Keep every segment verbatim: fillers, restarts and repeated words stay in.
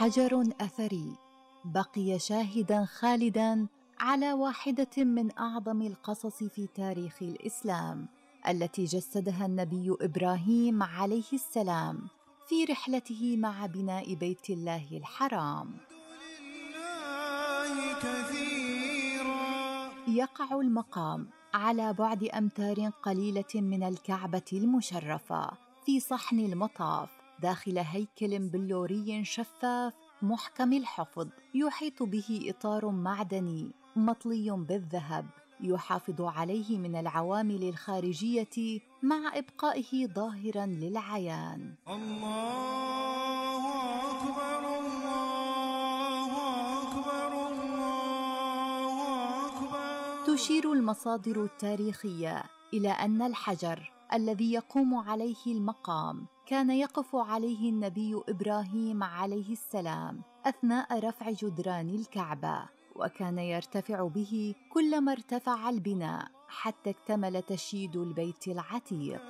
حجر أثري بقي شاهداً خالداً على واحدة من أعظم القصص في تاريخ الإسلام، التي جسدها النبي إبراهيم عليه السلام في رحلته مع بناء بيت الله الحرام. يقع المقام على بعد أمتار قليلة من الكعبة المشرفة في صحن المطاف، داخل هيكل بلوري شفاف محكم الحفظ، يحيط به إطار معدني مطلي بالذهب يحافظ عليه من العوامل الخارجية مع إبقائه ظاهراً للعيان. الله أكبر الله أكبر الله أكبر. تشير المصادر التاريخية إلى أن الحجر الذي يقوم عليه المقام كان يقف عليه النبي إبراهيم عليه السلام أثناء رفع جدران الكعبة، وكان يرتفع به كلما ارتفع البناء حتى اكتمل تشييد البيت العتيق.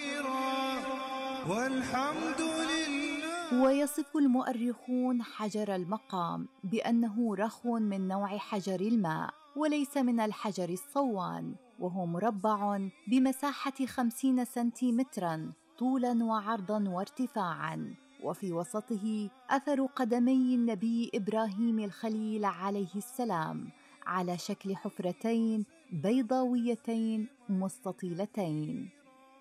والحمد لله. ويصف المؤرخون حجر المقام بأنه رخو من نوع حجر الماء وليس من الحجر الصوان، وهو مربع بمساحة خمسين سنتيمتراً طولاً وعرضاً وارتفاعاً، وفي وسطه أثر قدمي النبي إبراهيم الخليل عليه السلام على شكل حفرتين بيضاويتين مستطيلتين.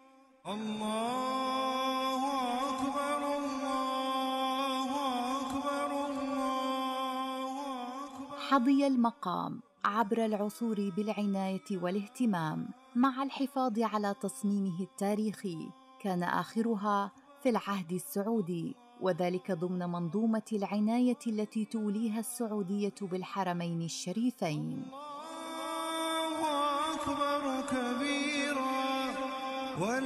الله أكبر الله أكبر الله أكبر. حظي المقام عبر العصور بالعناية والاهتمام مع الحفاظ على تصميمه التاريخي، كان آخرها في العهد السعودي، وذلك ضمن منظومة العناية التي توليها السعودية بالحرمين الشريفين. الله أكبر كبيرا.